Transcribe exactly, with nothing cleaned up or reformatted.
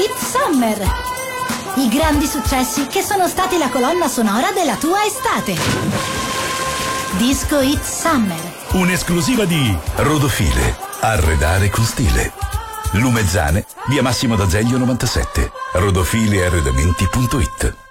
It's Summer! I grandi successi che sono stati la colonna sonora della tua estate. Disco It's Summer. Un'esclusiva di Rodofile. Arredare con stile. Lumezzane, via Massimo d'Azeglio novantasette. rodofile arredamenti punto it.